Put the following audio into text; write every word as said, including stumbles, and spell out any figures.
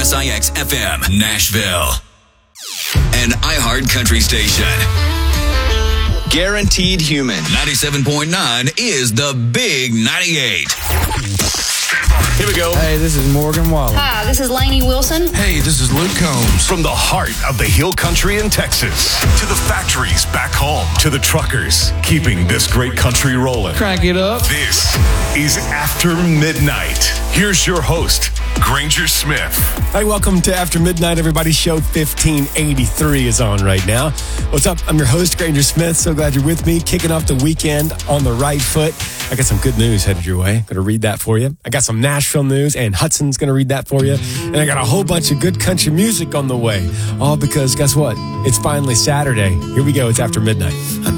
S I X F M, Nashville. An iHeart Country station. Guaranteed Human. ninety-seven point nine is the Big ninety-eight. Here we go. Hey, this is Morgan Wallen. Hi, this is Lainey Wilson. Hey, this is Luke Combs. From the heart of the Hill Country in Texas to the factories back home to the truckers keeping this great country rolling. Crank it up. This is After Midnight. Here's your host, Granger Smith. Hey, welcome to After Midnight, everybody. Show fifteen eighty-three is on right now. What's up? I'm your host, Granger Smith. So glad you're with me. Kicking off the weekend on the right foot. I got some good news headed your way. Going to read that for you. I got some Nashville news, and Hudson's going to read that for you. And I got a whole bunch of good country music on the way. All because, guess what? It's finally Saturday. Here we go. It's After Midnight.